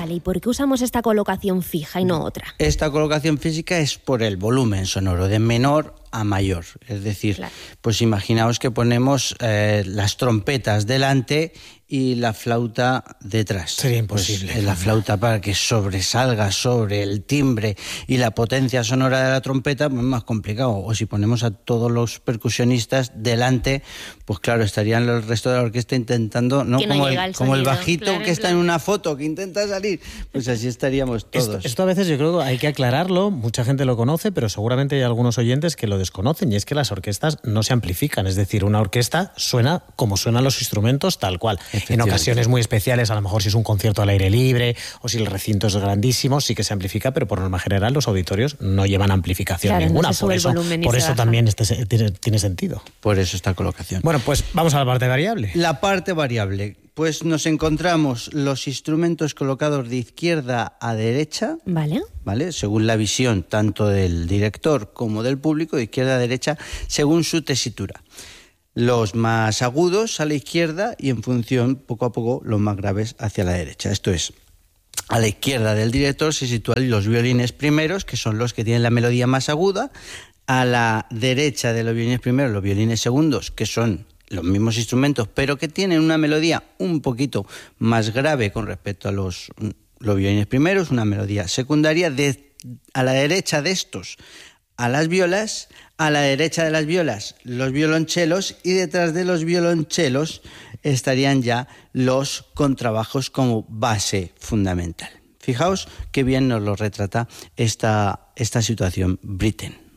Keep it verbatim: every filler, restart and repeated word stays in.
Vale, ¿y por qué usamos esta colocación fija y no otra? Esta colocación física es por el volumen sonoro, de menor a mayor. Es decir, claro. Pues imaginaos que ponemos eh, las trompetas delante y la flauta detrás. Sería imposible. Pues, la flauta, para que sobresalga sobre el timbre y la potencia sonora de la trompeta, pues es más complicado. O si ponemos a todos los percusionistas delante, pues claro, estarían el resto de la orquesta intentando, ¿no? Que no como, el, el como el sonido, bajito claro, que está claro. en una foto, que intenta salir. Pues así estaríamos todos. Esto, esto a veces yo creo que hay que aclararlo. Mucha gente lo conoce, pero seguramente hay algunos oyentes que lo desconocen, y es que las orquestas no se amplifican. Es decir, una orquesta suena como suenan los instrumentos, tal cual. En ocasiones muy especiales, a lo mejor si es un concierto al aire libre o si el recinto es grandísimo, sí que se amplifica, pero por norma general los auditorios no llevan amplificación claro, ninguna. No se por eso, por eso también este, tiene, tiene sentido. Por eso esta colocación. Bueno, pues vamos a la parte variable. La parte variable. Pues nos encontramos los instrumentos colocados de izquierda a derecha, vale, ¿vale? Según la visión tanto del director como del público, de izquierda a derecha, según su tesitura. Los más agudos a la izquierda y en función, poco a poco, los más graves hacia la derecha. Esto es, a la izquierda del director se sitúan los violines primeros, que son los que tienen la melodía más aguda. A la derecha de los violines primeros, los violines segundos, que son los mismos instrumentos, pero que tienen una melodía un poquito más grave con respecto a los, los violines primeros, una melodía secundaria. De, a la derecha de estos, a las violas, a la derecha de las violas, los violonchelos, y detrás de los violonchelos estarían ya los contrabajos como base fundamental. Fijaos qué bien nos lo retrata esta, esta situación Britten.